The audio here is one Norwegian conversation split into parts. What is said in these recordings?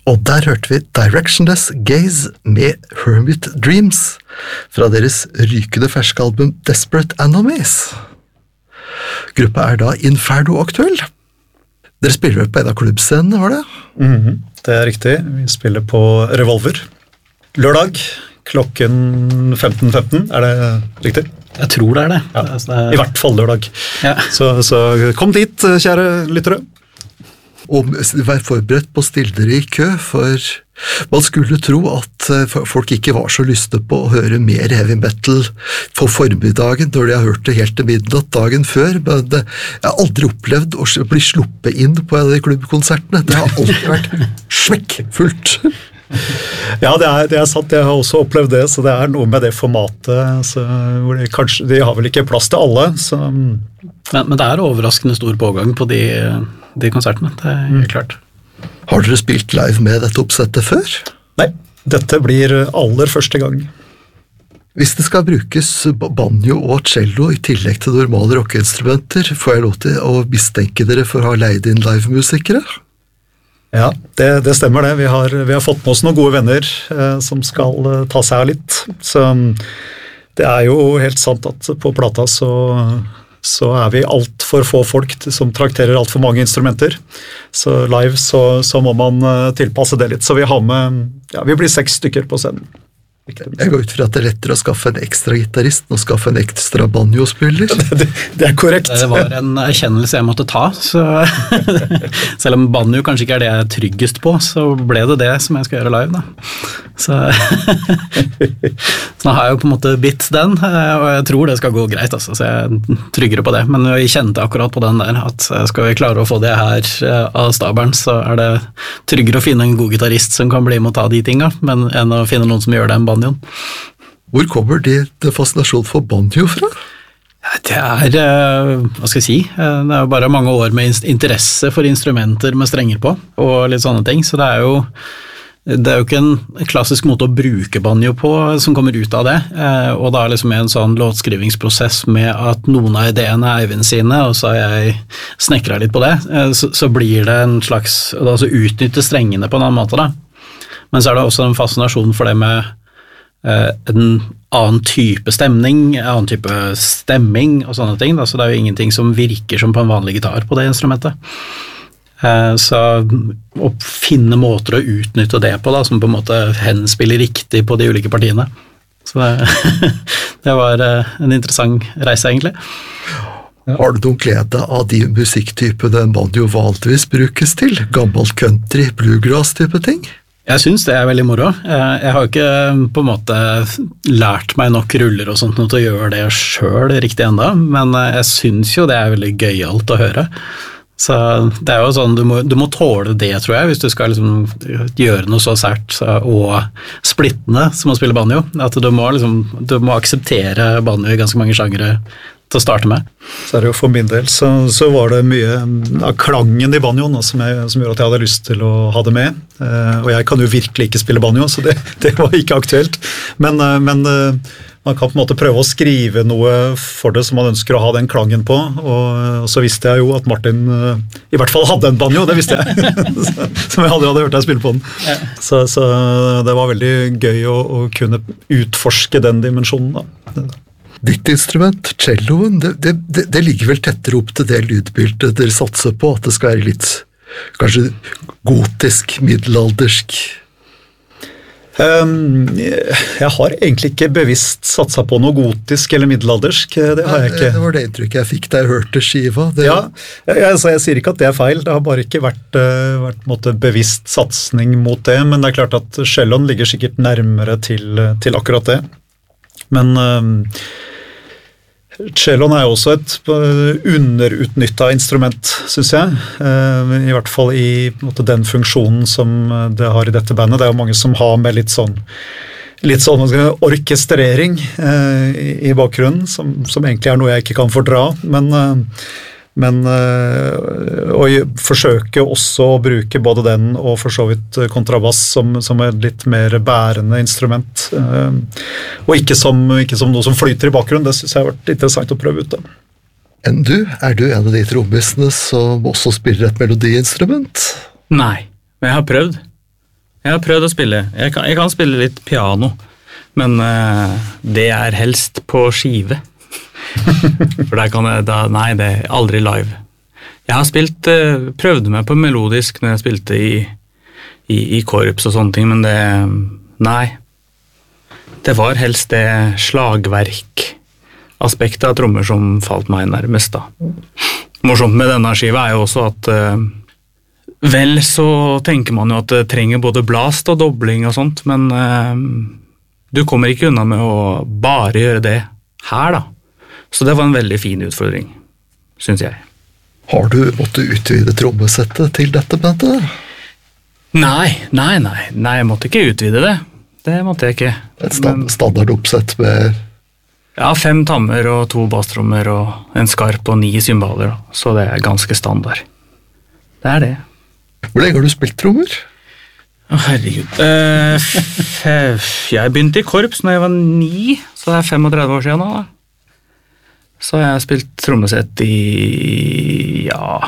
Og der hørte vi Directionless Gaze med Hermit Dreams fra deres rykende ferske album Desperate Enemies. Gruppa da Inferno aktuell. Dere spiller vel på en av klubbscenene, var det? Det riktig. Vi spiller på Revolver. Lørdag, klokken 15:15, det riktig? Jeg tror det det. Ja. Altså, I hvert fall lørdag. Ja. Så kom dit, kjære lyttere. Og vær forberedt på å stille dere i kø, for man skulle tro at folk ikke var så lyste på å høre mer heavy metal på formiddagen når de har hørt det helt til midnatt dagen før, men jeg har aldri opplevd å bli sluppet inn på en av de klubbkonsertene. Det har alltid vært smekkfullt. Ja, det er sant, jeg har også opplevd det, så det er noe med det formatet, så kanskje, de har vel ikke plass til alle, så... Men det er overraskende stor pågang på de konsertene, det er helt klart. Har dere spilt live med dette oppsettet før? Nei, dette blir aller første gang. Hvis det skal brukes banjo og cello i tillegg til normale rockeinstrumenter, får jeg lov til å mistenke dere for å ha leid inn livemusikere? Ja, det stemmer det. Vi har fått med oss noen gode venner som skal ta seg av litt. Så det er jo helt sant at på plata så er vi alt for få folk som trakterer alt for mange instrumenter. Så live så må man tilpasse det litt. Så vi har med, ja, vi blir 6 stykker på scenen. Jeg går ut fra at det er lettere å skaffe en ekstra gitarist enn å skaffe en ekstra banjospiller. Det er korrekt. Det var en erkjennelse jeg måtte ta, så selv om banjo kanskje ikke er det jeg er tryggest på, så ble det som jeg skal gjøre live da. Så nå har jeg jo på en måte bitt den, og jeg tror det skal gå greit, altså, så jeg er tryggere på det. Men jeg kjente akkurat på den der, at skal vi klare å få det her av stabelen, så er det tryggere å finne en god gitarist som kan bli med å ta de tinga, men enn å finne noen som gjør det en banjo. Hvor kommer det fascinasjon for banjo fra? Det hva skal jeg si, det er jo bare mange år med interesse for instrumenter med strenger på, og litt sånne ting, så det er jo ikke en klassisk måte å bruke banjo på som kommer ut av det, og da liksom en sånn låtskrivingsprosess med at noen av ideene er Eivind sine, og så har jeg snekret litt på det, så blir det en slags, altså utnytte strengene på en annen måte da. Men så er det også en fascinasjon for det med en annen type stemning, en annen type stemming og sånne ting, da, så det er jo ingenting som virker som på en vanlig gitar på det instrumentet. Så å finne måter å utnytte det på da, som på en måte henspiller riktig på de ulike partiene. Så det var en interessant reise egentlig. Ja. Har du noen glede av de musikktypene banjo vanligvis brukes til? Gammel country, bluegrass type ting? Jeg synes det er veldig moro. Jeg har ikke på en måte lært meg nok ruller og sånt til å gjøre det selv riktig enda, men jeg synes jo det er veldig gøyalt å høre. Så det er jo sånn, du må tåle det, tror jeg, hvis du skal liksom gjøre noe så sært og splittende som å spille banjo. At du må akseptere banjo i ganske mange sjangere til å starte med. Så er det jo for min del, så var det mye av klangen i banjoen som gjorde at jeg hadde lyst til å ha det med. Og jeg kan jo virkelig ikke spille banjo, så det var ikke aktuelt. Men man kan på en måte prøve å skrive noe for det som man ønsker å ha den klangen på, og så visste jeg jo at Martin i hvert fall hadde en banjo, det visste jeg, som jeg aldri hadde hørt deg spille på den. Så det var veldig gøy å kunne utforske den dimensjonen da. Ditt instrument, celloen, det ligger vel tettere opp til det lydbildet dere satser på, at det skal være litt, kanskje gotisk, middelaldersk? Jeg har egentlig ikke bevisst satset på noe gotisk eller middelaldersk, det har jeg ikke. Det var det inntrykket jeg fikk da jeg hørte skiva. Ja, jeg sier ikke at det er feil, det har bare ikke vært måte, bevisst satsning mot det, men det er klart at celloen ligger sikkert nærmere til akkurat det. Men celloen er jo også et underutnyttet instrument, synes jeg. I hvert fall i måte, den funksjonen som det har i dette bandet. Det er jo mange som har med litt sånn orkestrering i bakgrunnen, som egentlig er noe jeg ikke kan fordra, men å forsøke også å bruke både den og for så vidt kontrabass som et litt mer bærende instrument, og ikke som noe som flyter i bakgrunnen. Det synes jeg har vært interessant å prøve ut da. Er du en av de trommisene som også spiller et melodiinstrument? Nei, men jeg har prøvd. Jeg har prøvd å spille. Jeg kan spille litt piano, men det helst på skive. For der kan jeg, nei, det aldri live. Jeg har prøvde meg på melodisk når jeg spilte i korps og sånne ting, men nei. Det var helst det slagverk-aspektet av trommer som falt meg nærmest da. Morsomt med denne skiva jo også at vel så tenker man jo at det trenger både blast og dobling og sånt, men du kommer ikke unna med å bare gjøre det her da. Så det var en veldig fin utfordring, synes jeg. Har du måttet utvide trommesettet til dette bandet? Nei, jeg måtte ikke utvide det. Det måtte jeg ikke. Et standardoppsett med... Ja, 5 tammer og 2 basstrommer og en skarp og 9 cymbaler, så det ganske standard. Det det. Hvor lenge har du spilt trommer? Herregud. Jeg begynte i korps når jeg var 9, så det 35 år siden nå da. Så jeg har spilt trommesett i,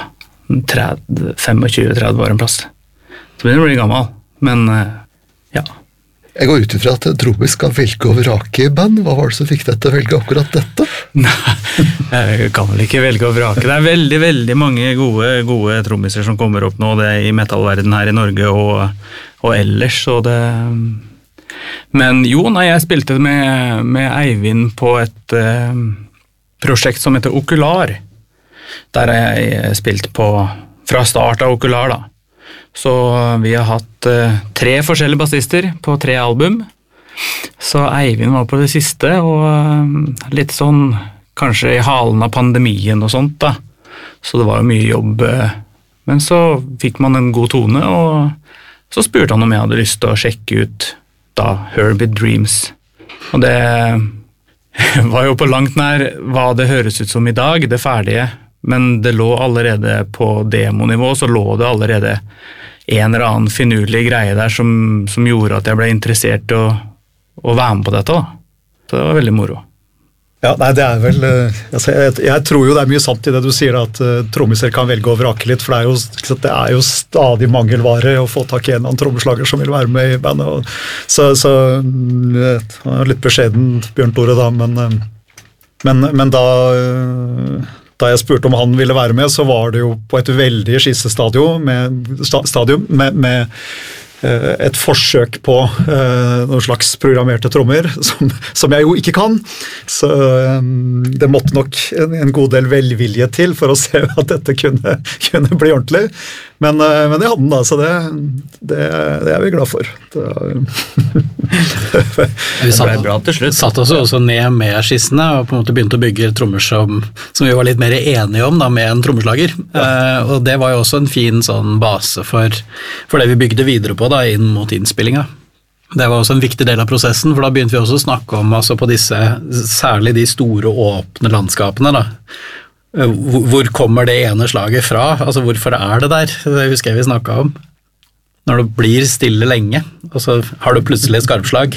25-30 år en plass. Så begynner å bli gammel, men ja. Jeg går ut ifra at en trommis skal velge og vrake i band. Hva var det som fikk deg til å velge akkurat dette? Nei, jeg kan vel ikke velge og vrake. Det veldig, veldig mange gode trommiser som kommer opp nå, det i metallverden her i Norge og ellers, så det... Men jo, jeg spilte med Eivind på et prosjekt som heter Okular, der jeg spilte på fra start av Okular da. Så vi har hatt 3 forskjellige bassister på 3 album. Så Eivind var på det siste, og litt sånn kanskje i halen av pandemien og sånt da. Så det var jo mye jobb. Men så fikk man en god tone, og så spurte han om jeg hadde lyst til å sjekke ut da Herbie Dreams. Og det var jo på langt nær hva det høres ut som i dag, det ferdige. Men det lå allerede på demonivå, så lå det allerede en eller annen finurlig greie der som gjorde at jeg ble interessert i å være med på dette da. Så det var veldig moro. Ja, nei, det vel, altså, jeg tror jo det mye sant i det du sier at trommiser kan velge å vrake litt, for det jo stadig mangelvare å få tak i en annen trommeslager som vil være med i bandet. Så litt beskjeden Bjørn Tore da, men da jeg spurte om han ville være med, så var det jo på et veldig skissestadium med et forsøk på noen slags programmerte trommer, som jeg jo ikke kan. Så det måtte nok en god del velvilje til for å se at dette kunne bli ordentlig. Men jeg hadde den da, så det vi glad for. Vi satt oss også ned med skissene og på en måte begynte å bygge trommer som vi var litt mer enige om da, med en trommeslager. Og det var jo også en fin sånn base for det vi bygde videre på da, inn mot innspillinga. Det var også en viktig del av prosessen, for da begynte vi også å snakke om altså på disse, særlig de store åpne landskapene da. Hvor kommer det ene slaget fra? Altså hvorfor det der? Det husker jeg vi snakket om. Når det blir stille lenge, og så har du plutselig et skarpslag.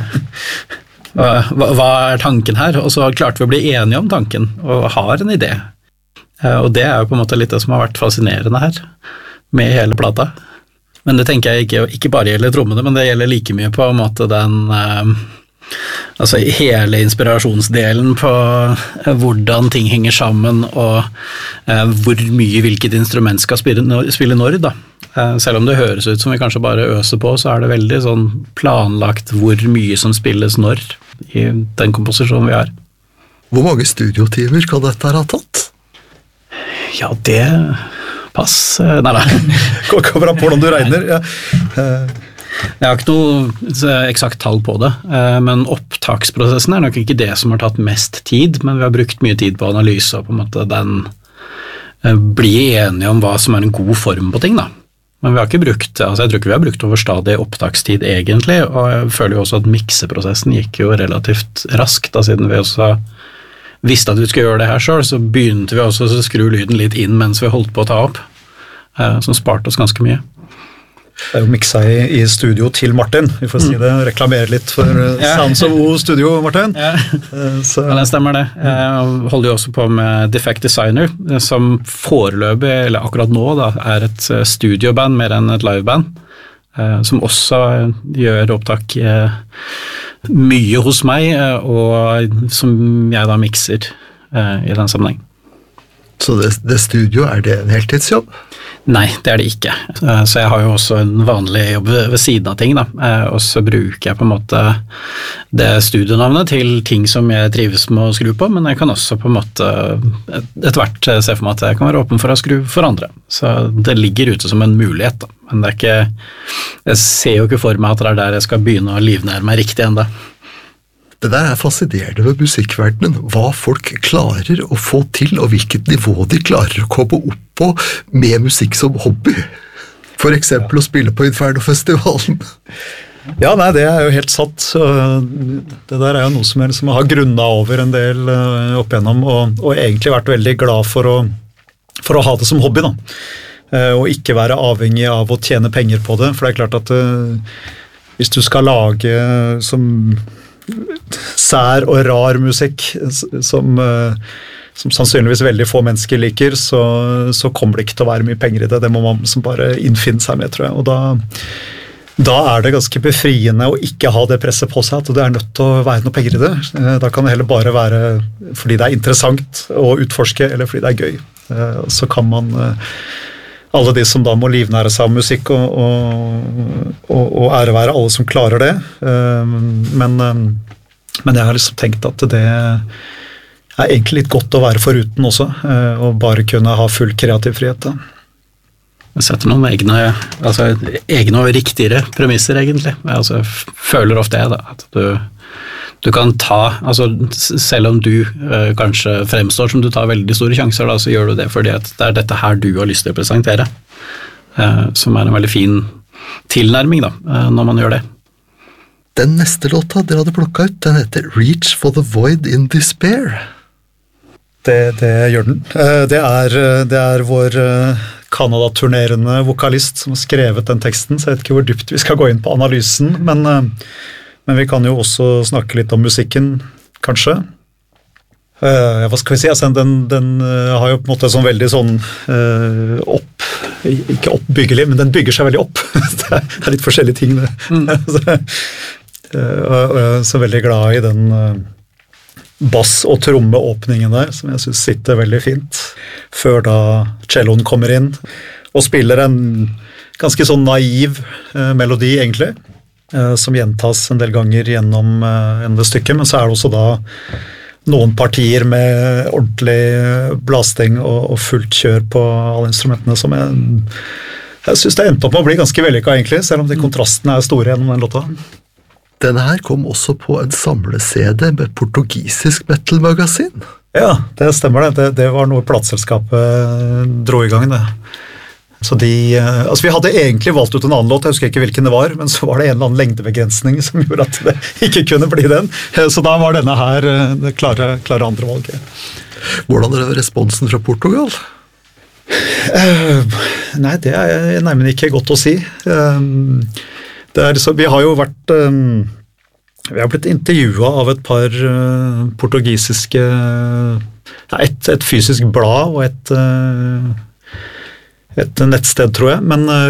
Hva tanken her? Og så klarte vi å bli enige om tanken, og har en idé. Og det jo på en måte litt det som har vært fascinerende her, med hele plata. Men det tenker jeg ikke bare gjelder trommene, men det gjelder like mye på en måte den... altså hele inspirasjonsdelen på hvordan ting henger sammen og hvor mye hvilket instrument skal spille når da. Selv om det høres ut som vi kanskje bare øser på, så det veldig sånn planlagt hvor mye som spilles når i den komposisjonen vi har. Hvor mange studiotimer kan dette ha tatt? Ja, det pass. Nei. Kommer an på hvordan du regner. Ja. Jeg har ikke noe eksakt tall på det, men opptaksprosessen nok ikke det som har tatt mest tid, men vi har brukt mye tid på analyse og på en måte bli enige om hva som en god form på ting da. Men vi har ikke brukt, altså jeg tror ikke vi har brukt overstadig opptakstid egentlig, og jeg føler jo også at mikseprosessen gikk jo relativt raskt da, siden vi også visste at vi skulle gjøre det her selv, så begynte vi også å skru lyden litt inn mens vi holdt på å ta opp, som sparte oss ganske mye. Det jo mikset i studio til Martin, vi får si det, reklamere litt for Sounds of O studio, Martin. Ja, det stemmer det. Jeg holder jo også på med Defect Designer, som foreløpig, eller akkurat nå da, et studioband mer enn et liveband. som også gjør opptak mye hos meg, og som jeg da mikser i den sammenheng. Så det studio, er det en heltidsjobb? Nei, det er det ikke. Så jeg har jo også en vanlig jobb ved siden av ting, da. Og så bruker jeg på en måte det studionavnet til ting som jeg trives med å skru på, men jeg kan også på en måte etter hvert se for meg at jeg kan være åpen for å skru for andre. Så det ligger ute som en mulighet, da. Men det er ikke, jeg ser jo ikke for meg at det er der jeg skal begynne å livnære meg riktig enda. Det der er fascinerende ved musikkverdenen, hva folk klarer å få til, og hvilket nivå de klarer å komme opp på med musikk som hobby. For eksempel å spille på Inferno-festivalen. Ja, nei, det er jo helt satt. Det der er jo noe som jeg liksom har grunnet over en del opp igjennom, og egentlig vært veldig glad for å ha det som hobby, da. Og ikke være avhengig av å tjene penger på det, for det er klart at hvis du skal lage som sær og rar musikk som sannsynligvis veldig få mennesker liker, så kommer det ikke til å være mye penger i det. Det må man som bare innfinne seg med, tror jeg. Og da er det ganske befriende å ikke ha det presset på seg, at det er nødt til å være noe penger i det. Da kan det heller bare være fordi det er interessant å utforske, eller fordi det er gøy. Så kan man alle de som da må livnære seg av musikk, og ære være alle som klarer det. Men jeg har liksom tenkt at det er egentlig litt godt å være foruten også, og bare kunne ha full kreativ frihet. Da. Jeg setter noen egne og riktigere premisser, egentlig. Jeg føler ofte det, at du kan ta, selv om du kanskje fremstår som du tar veldig store sjanser, da, så gjør du det fordi at det er dette her du har lyst til å presentere, som er en veldig fin tilnærming da, når man gjør det. Den neste låta dere hadde plukket ut, den heter Reach for the Void in Despair. Det gjør den. Det er vår Canada-turnerende vokalist som har skrevet den teksten, så jeg vet ikke hvor dypt vi skal gå inn på analysen, men vi kan jo også snakke litt om musikken, kanskje. Hva skal vi si? Den har jo på en måte sånn veldig sånn ikke oppbyggelig, men den bygger seg veldig opp. Det er litt forskjellige ting, det. Så veldig glad i den bass- og trommeåpningen der, som jeg synes sitter veldig fint, før da celloen kommer inn, og spiller en ganske sånn naiv melodi, egentlig, som gjentas en del ganger gjennom det stykket, men så er det også da noen partier med ordentlig blasting og fullt kjør på alle instrumentene som jeg synes det endte opp med å bli ganske vellykket egentlig, selv om de kontrastene er store gjennom den låta. Denne her kom også på en samle-CD med portugisisk metal-magasin. Ja, det stemmer det. Det var noe plateselskapet dro i gang det. Så vi hadde egentlig valgt ut en annen låt, jeg husker ikke hvilken det var, men så var det en eller annen lengdebegrensning som gjorde at det ikke kunne bli den. Så da var denne her det klare andre valget. Hvordan er responsen fra Portugal? Nei, det er nærmere ikke godt å si. Vi har jo vært vi har blitt intervjuet av et par portugisiske et fysisk blad og et nettsted, tror jeg, men